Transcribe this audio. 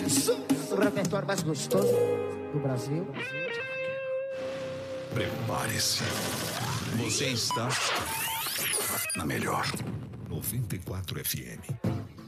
O repertório mais gostoso do Brasil. Prepare-se. Você está na melhor 94 FM.